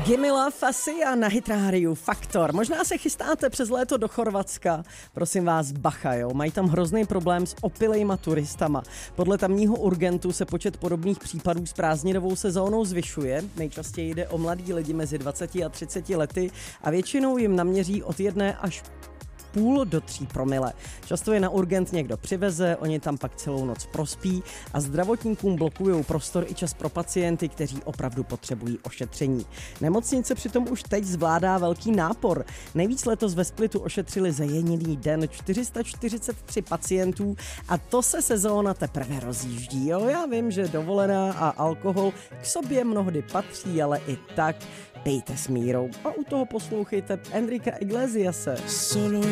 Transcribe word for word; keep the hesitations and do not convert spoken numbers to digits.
Gimme Love asi a na Hit rádiu Faktor. Možná se chystáte přes léto do Chorvatska. Prosím vás, bacha, jo. Mají tam hrozný problém s opilejma turistama. Podle tamního urgentu se počet podobných případů s prázdninovou sezónou zvyšuje. Nejčastěji jde o mladý lidi mezi dvaceti a třiceti lety a většinou jim naměří od jedné až půl do tří promile. Často je na urgent někdo přiveze, oni tam pak celou noc prospí a zdravotníkům blokují prostor i čas pro pacienty, kteří opravdu potřebují ošetření. Nemocnice přitom už teď zvládá velký nápor. Nejvíc letos ve Splitu ošetřili za jediný den čtyři sta čtyřicet tři pacientů a to se sezóna teprve rozjíždí. Jo, já vím, že dovolená a alkohol k sobě mnohdy patří, ale i tak pijte s mírou. A u toho poslouchejte Enrique Iglesiase.